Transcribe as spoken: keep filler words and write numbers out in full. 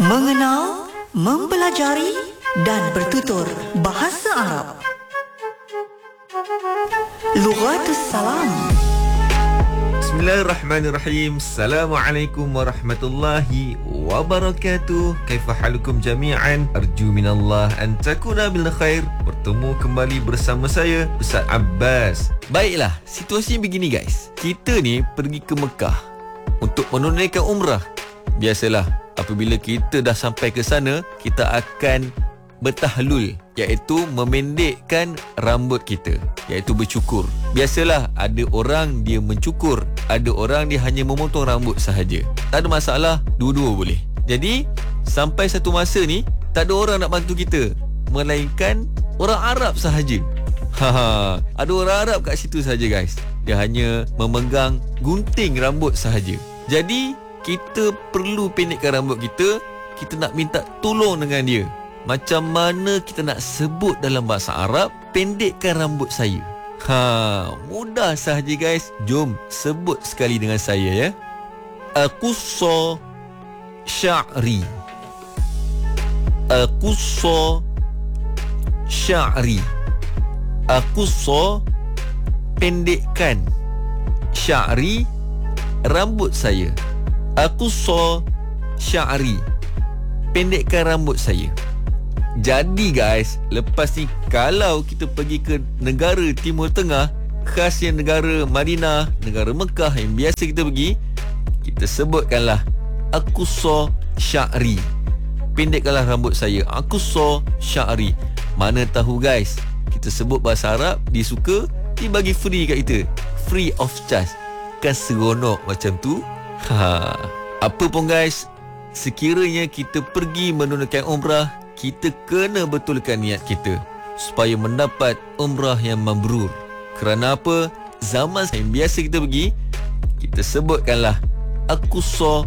Mengenal, mempelajari dan bertutur bahasa Arab. Lughatus Salam. Bismillahirrahmanirrahim. Assalamualaikum warahmatullahi wabarakatuh. Kaifa halukum jami'an? Arju minallah an takuna bil khair. Bertemu kembali bersama saya, Ustaz Abbas. Baiklah, situasi begini guys. Kita ni pergi ke Mekah untuk menunaikan umrah. Biasalah, apabila kita dah sampai ke sana, kita akan bertahlul, iaitu memendekkan rambut kita, iaitu bercukur. Biasalah, ada orang dia mencukur, ada orang dia hanya memotong rambut sahaja. Tak ada masalah, dua-dua boleh. Jadi sampai satu masa ni, tak ada orang nak bantu kita, melainkan orang Arab sahaja. Ha, ada orang Arab kat situ sahaja guys. Dia hanya memegang gunting rambut sahaja. Jadi kita perlu pendekkan rambut kita. Kita nak minta tolong dengan dia. Macam mana kita nak sebut dalam bahasa Arab, pendekkan rambut saya? Ha, mudah sahaja guys. Jom sebut sekali dengan saya ya. Aqussa sya'ri. Aqussa sya'ri. Aqussa, pendekkan. Sya'ri, rambut saya. Aqussa sya'ri, pendekkan rambut saya. Jadi guys, lepas ni kalau kita pergi ke negara Timur Tengah, khasnya negara Madinah, negara Mekah yang biasa kita pergi, kita sebutkanlah Aqussa sya'ri, pendekkanlah rambut saya. Aqussa sya'ri. Mana tahu guys, kita sebut bahasa Arab, dia suka, dia bagi free kat kita, free of charge. Kan seronok macam tu. Ha, apa pun guys, sekiranya kita pergi menunaikan umrah, kita kena betulkan niat kita supaya mendapat umrah yang mabrur. Kerana apa? Zaman yang biasa kita pergi, kita sebutkanlah Aqussa